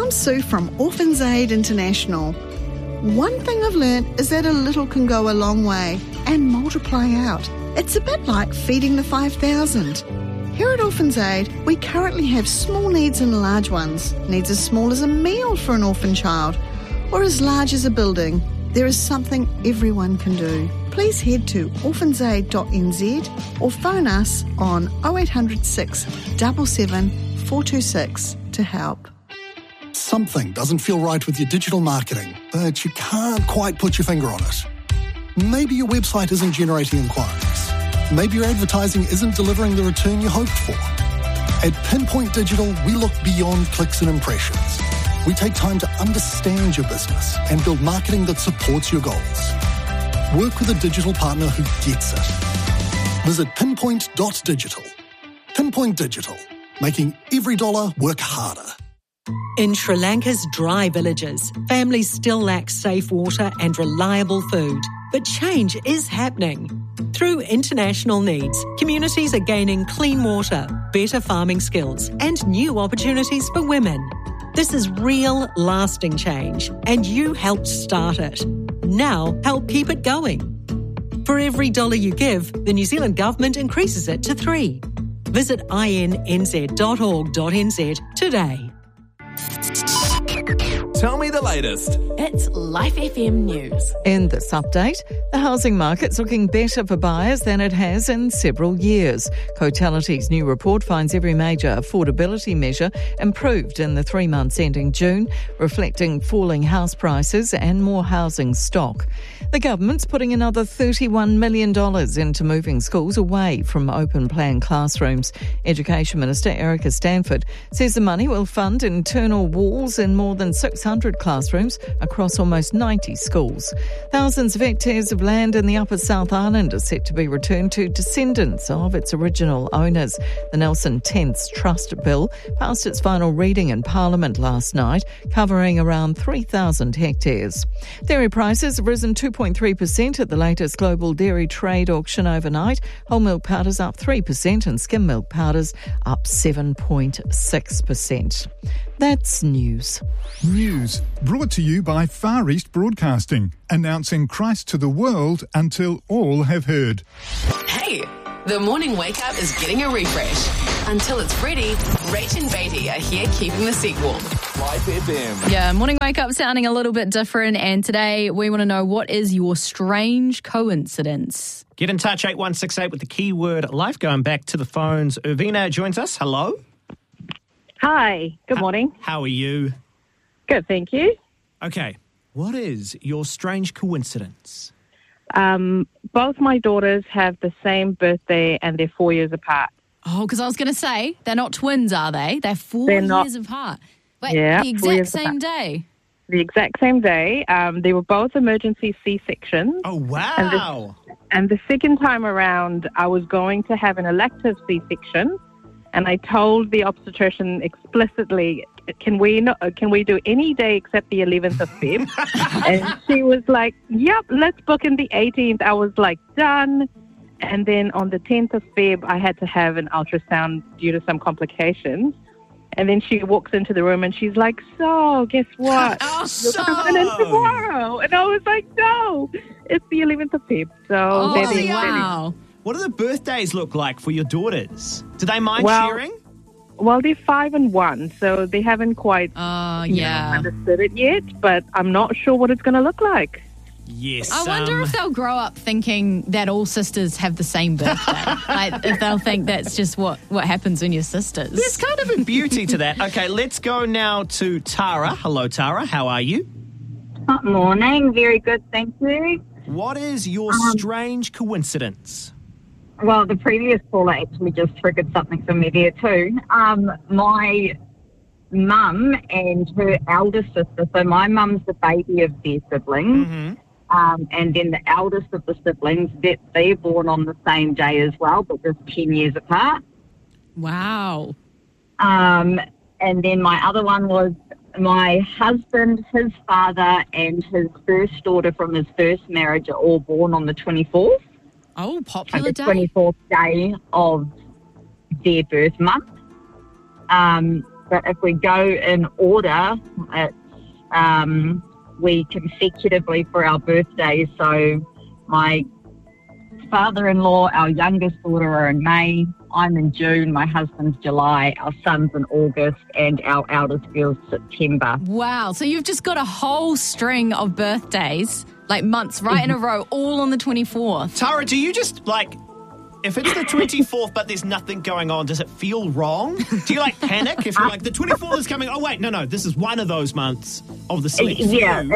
I'm Sue from Orphans Aid International. One thing I've learnt is that a little can go a long way and multiply out. It's a bit like feeding the 5,000. Here at Orphans Aid, we currently have small needs and large ones. Needs as small as a meal for an orphan child, or as large as a building. There is something everyone can do. Please head to orphansaid.nz or phone us on 0800 6 77 426 to help. Something doesn't feel right with your digital marketing, but you can't quite put your finger on it. Maybe your website isn't generating inquiries. Maybe your advertising isn't delivering the return you hoped for. At Pinpoint Digital, we look beyond clicks and impressions. We take time to understand your business and build marketing that supports your goals. Work with a digital partner who gets it. Visit pinpoint.digital. Pinpoint Digital, making every dollar work harder. In Sri Lanka's dry villages, families still lack safe water and reliable food. But change is happening. Through international needs, communities are gaining clean water, better farming skills, and new opportunities for women. This is real, lasting change, and you helped start it. Now, help keep it going. For every dollar you give, the New Zealand Government increases it to 3. Visit innz.org.nz today. Tell me the latest. It's Life FM News. In this update, the housing market's looking better for buyers than it has in several years. Cotality's new report finds every major affordability measure improved in the 3 months ending June, reflecting falling house prices and more housing stock. The government's putting another $31 million into moving schools away from open plan classrooms. Education Minister Erica Stanford says the money will fund internal walls in more than 600 classrooms across almost 90 schools. Thousands of hectares of land in the Upper South Island are set to be returned to descendants of its original owners. The Nelson Tenths Trust Bill passed its final reading in Parliament last night, covering around 3,000 hectares. Dairy prices have risen 2.3% at the latest global dairy trade auction overnight. Whole milk powders up 3% and skim milk powders up 7.6%. That's news. News brought to you by Far East Broadcasting, announcing Christ to the world until all have heard. Hey, the morning wake up is getting a refresh. Until it's ready, Rach and Beatty are here keeping the seat warm. Life FM. Yeah, morning wake up sounding a little bit different, and today we want to know, what is your strange coincidence? Get in touch, 8168 with the keyword life. Going back to the phones, Irvina joins us. Hello. Hi, good morning. How are you? Good, thank you. Okay, what is your strange coincidence? Both my daughters have the same birthday and they're 4 years apart. Oh, because I was going to say, they're not twins, are they? They're 4 years apart. Wait, Yeah, the 4 exact years same apart. day? The exact same day. They were both emergency C-sections. Oh, wow. And the second time around, I was going to have an elective C-section, and I told the obstetrician explicitly, can we do any day except the 11th of Feb? And she was like, yep, let's book in the 18th. I was like, done. And then on the 10th of Feb, I had to have an ultrasound due to some complications. And then she walks into the room and she's like, so, guess what? You're coming in tomorrow. And I was like, no, it's the 11th of Feb. So wow. What do the birthdays look like for your daughters? Do they mind sharing? Well, they're 5 and 1, so they haven't quite understood it yet, but I'm not sure what it's going to look like. Yes. I wonder if they'll grow up thinking that all sisters have the same birthday. Like, if they'll think that's just what happens when you're sisters. There's kind of a beauty to that. Okay, let's go now to Tara. Hello, Tara. How are you? Morning. Very good, thank you. What is your strange coincidence? Well, the previous caller actually just triggered something for me there too. My mum and her elder sister, so my mum's the baby of their siblings, and then the eldest of the siblings, they're born on the same day as well, but just 10 years apart. Wow. And then my other one was my husband, his father, and his first daughter from his first marriage are all born on the 24th. Oh, popular day. The 24th day of their birth month. But if we go in order, it's we consecutively for our birthdays. So my father-in-law, our youngest daughter are in May, I'm in June, my husband's July, our son's in August, and our eldest girl's September. Wow. So you've just got a whole string of birthdays, like months right in a row, all on the 24th. Tara, do you just, like, if it's the 24th but there's nothing going on, does it feel wrong? Do you, like, panic if you're like, the 24th is coming? Oh, wait, no, this is one of those months of the select few. Yeah,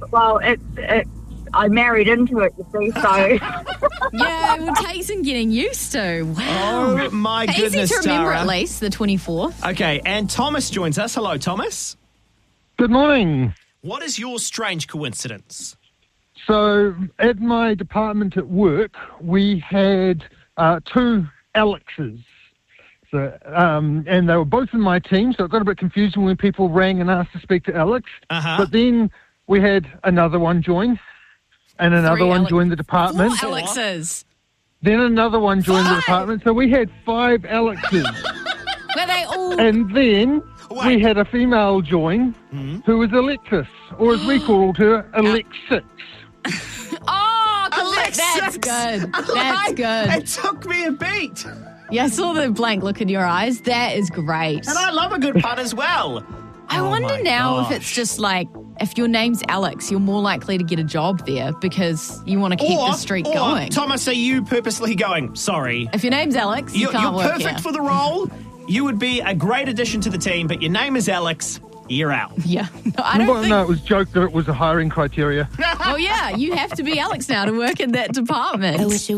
I married into it, you see, so... Yeah, well, it takes some getting used to. Wow. Oh, my goodness, easy to remember, Tara. at least, the 24th. Okay, and Thomas joins us. Hello, Thomas. Good morning. What is your strange coincidence? So at my department at work, we had two Alexes. So, and they were both in my team, so it got a bit confusing when people rang and asked to speak to Alex. But then we had another one join, and another one joined the department. 4 Alexes. Then another one joined the department, so we had 5 Alexes. Were they all... And then we had a female join who was Alexis, or as we called her, Alexis. Oh, that's good. That's good. It took me a beat. Yeah, I saw the blank look in your eyes. That is great. And I love a good pun as well. I wonder now if it's just like, if your name's Alex, you're more likely to get a job there because you want to keep the streak going. Thomas, are you purposely going, sorry? If your name's Alex, you can't you're work perfect here. for the role. You would be a great addition to the team, but your name is Alex. You're out. Yeah. No, I don't think... No, it was a joke that it was a hiring criteria. Oh, yeah. You have to be Alex now to work in that department.